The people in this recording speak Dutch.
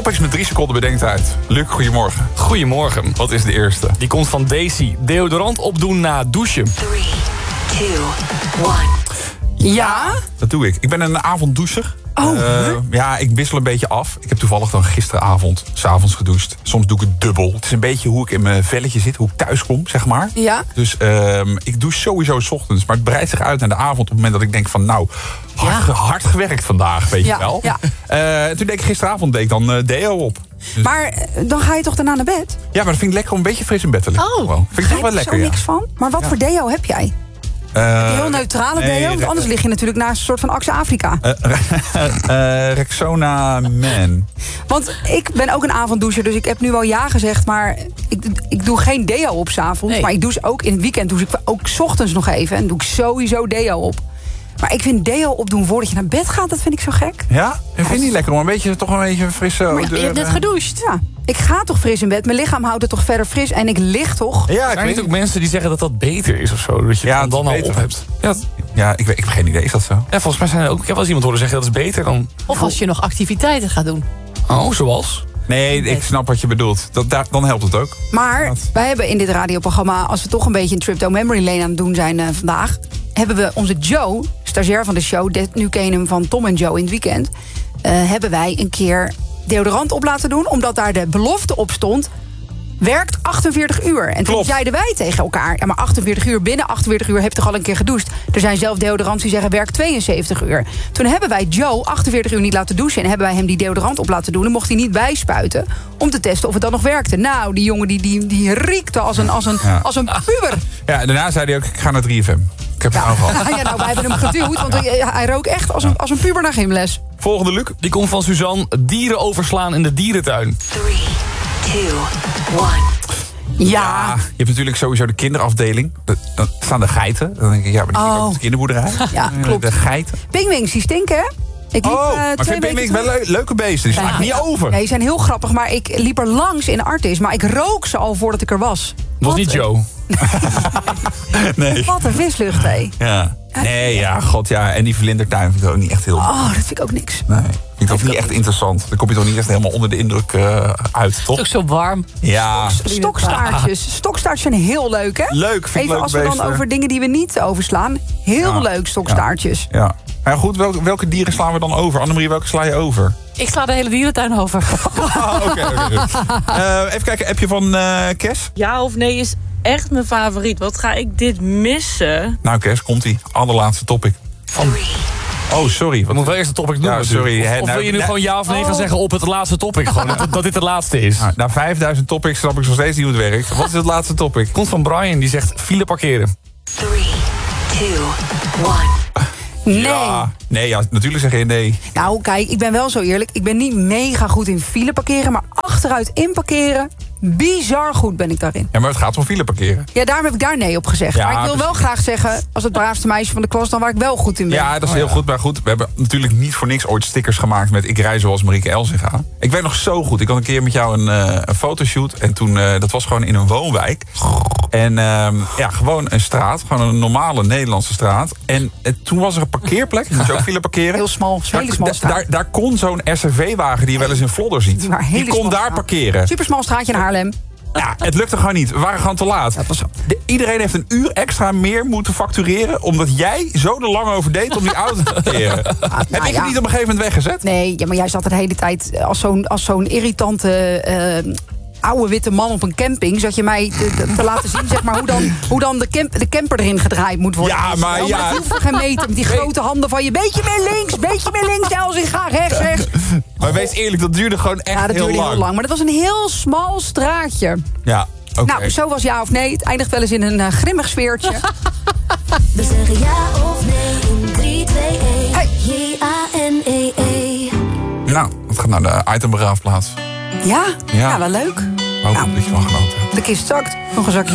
Topics met 3 seconden bedenktijd. Luc, goedemorgen. Goedemorgen. Wat is de eerste? Die komt van Daisy. Deodorant opdoen na douchen. 3, 2, 1. Ja? Dat doe ik. Ik ben een avonddoucher. Ja, ik wissel een beetje af. Ik heb toevallig dan gisteravond 's avonds gedoucht. Soms doe ik het dubbel. Het is een beetje hoe ik in mijn velletje zit, hoe ik thuis kom, zeg maar. Ja. Dus ik douche sowieso 's ochtends. Maar het breidt zich uit naar de avond op het moment dat ik denk van... nou, hard gewerkt vandaag, weet je wel. Ja. Toen deed ik gisteravond dan deo op. Dus... Maar dan ga je toch daarna naar bed? Ja, maar dat vind ik lekker om een beetje fris in bed te liggen. Oh, gewoon. Vind ik toch wel lekker, er niks van. Maar wat voor deo heb jij? Heel neutrale deo, want anders lig je natuurlijk naast een soort van Axe Afrika. Rexona Man. Want ik ben ook een avonddoucher, dus ik heb nu wel ja gezegd, maar ik doe geen deo op 's avonds. Nee. Maar ik douche ook in het weekend, douche ik ook 's ochtends nog even en doe ik sowieso deo op. Maar ik vind deo opdoen voordat je naar bed gaat, dat vind ik zo gek. Ja? Ik vind het niet lekker om toch een beetje frisse... Je hebt net gedoucht. Ja, ik ga toch fris in bed. Mijn lichaam houdt het toch verder fris en ik lig toch. Ja, ik Zijn er weet niet ook mensen die zeggen dat dat beter is of zo? Dat je het dan al beter. op hebt. Ja, ik heb geen idee. Is dat zo? Ja, volgens mij zijn er ook... Ik heb wel eens iemand horen zeggen dat is beter dan... Of als je nog activiteiten gaat doen. Oh, zoals? Nee, ik snap wat je bedoelt. Dan helpt het ook. Maar wij hebben in dit radioprogramma, als we toch een beetje een trip down memory lane aan het doen zijn vandaag, hebben we onze Joe, stagiair van de show, nu ken je hem van Tom en Joe in het weekend, hebben wij een keer deodorant op laten doen, omdat daar de belofte op stond, werkt 48 uur. En toen zeiden wij tegen elkaar, ja, maar 48 uur, binnen 48 uur heb je toch al een keer gedoucht. Er zijn zelf deodorants die zeggen werkt 72 uur. Toen hebben wij Joe 48 uur niet laten douchen en hebben wij hem die deodorant op laten doen. Dan mocht hij niet bijspuiten om te testen of het dan nog werkte. Nou, die jongen die riekte als een puber. Ja, daarna zei hij ook, ik ga naar 3FM. Ik heb het aangehad. Ja, nou, wij hebben hem geduwd, want hij rook echt als een puber naar gymles. Volgende, Luc. Die komt van Suzanne. Dieren overslaan in de dierentuin. 3, 2, 1. Ja. Je hebt natuurlijk sowieso de kinderafdeling. Dan staan de geiten. Dan denk ik, ja, maar die zie ik ook op de kinderboerderij. Ja, klopt. De geiten. Pingwings, die stinken, hè? Ik liep, Maar ik vind pingwings wel leuke beesten. Die sla ik niet over. Nee, die zijn heel grappig, maar ik liep er langs in Artis. Maar ik rook ze al voordat ik er was. Dat was niet Joe. Nee. Wat een vislucht, hé. Ja. Nee, ja, god ja. En die vlindertuin vind ik ook niet echt heel... Oh, dat vind ik ook niks. Nee, vind ik ook niet echt interessant. Dan kom je toch niet echt helemaal onder de indruk uit, toch? Ook zo warm. Ja. Stokstaartjes. Stokstaartjes zijn heel leuk, hè? Leuk, vind ik even leuk als we dan beesten. over dingen die we niet overslaan. Heel leuk, stokstaartjes. Ja. Maar goed, welke dieren slaan we dan over? Annemarie, welke sla je over? Ik sla de hele dierentuin over. Oké. Even kijken, appje van Kes. Ja of nee is echt mijn favoriet. Wat ga ik dit missen? Nou Kes, komt-ie. Allerlaatste topic. 3. Oh, sorry. We moeten wel eerst de topic doen. Ja, sorry. Of wil je nu gewoon ja of nee gaan zeggen op het laatste topic? Gewoon dat dit het laatste is. Na 5000 topics snap ik nog steeds niet hoe het werkt. Wat is het laatste topic? Komt van Brian, die zegt file parkeren. 3, 2, 1. Nee. Ja, natuurlijk zeg je nee. Nou, kijk, ik ben wel zo eerlijk. Ik ben niet mega goed in file parkeren, maar achteruit inparkeren, bizar goed ben ik daarin. Ja, maar het gaat om file parkeren. Ja, daarom heb ik daar nee op gezegd. Ja, maar ik wil wel graag zeggen, als het braafste meisje van de klas, dan waar ik wel goed in ben. Ja, dat is heel goed. Maar goed, we hebben natuurlijk niet voor niks ooit stickers gemaakt met ik rij zoals Marieke Elsinga. Ik weet nog zo goed. Ik had een keer met jou een fotoshoot. En toen, dat was gewoon in een woonwijk. En gewoon een straat. Gewoon een normale Nederlandse straat. En toen was er een parkeerplek. Moest je ook file parkeren. Heel smal, hele smal straat. Daar kon zo'n SRV-wagen die je wel eens in Vlodder ziet. Maar hele Die kon smal daar straat. parkeren. Supersmal straatje in Haarlem. Ja, het lukte gewoon niet. We waren gewoon te laat. Iedereen heeft een uur extra meer moeten factureren, omdat jij zo er lang over deed om die auto te parkeren. Heb ik het niet op een gegeven moment weggezet? Nee, ja, maar jij zat er de hele tijd als zo'n irritante oude witte man op een camping. Zat je mij te laten zien, zeg maar, hoe dan de camper erin gedraaid moet worden. Ja, maar dus, ja. Je hoeft gemeten met die grote handen van je. Beetje meer links, Els, ik ga rechts. Maar wees eerlijk, dat duurde gewoon echt Ja, dat duurde heel lang. Maar dat was een heel smal straatje. Ja, oké. Nou, zo was ja of nee. Het eindigt wel eens in een grimmig sfeertje. We zeggen ja of nee in 3, 2, 1. Hey. J-A-N-E-E. Nou, het gaat naar de itembegraafplaats. Ja, wel leuk. Hoop dat je van genoten hebt. De kist zakt. Nog een zakje